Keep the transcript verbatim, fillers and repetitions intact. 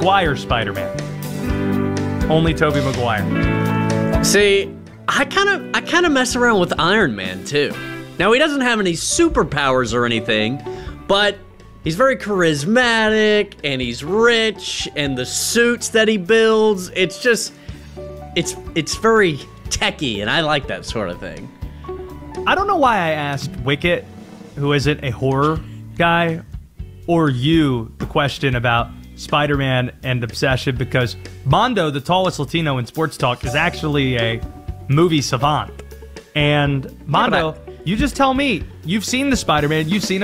Maguire Spider-Man. Only Tobey Maguire. See, I kind of I kind of mess around with Iron Man too. Now he doesn't have any superpowers or anything, but he's very charismatic and he's rich, and the suits that he builds, it's just it's it's very techie, and I like that sort of thing. I don't know why I asked Wicket, who isn't a horror guy, or you the question about Spider-Man and obsession, because Mondo, the tallest Latino in sports talk, is actually a movie savant. And Mondo, Yeah, you just tell me, you've seen the Spider-Man, you've seen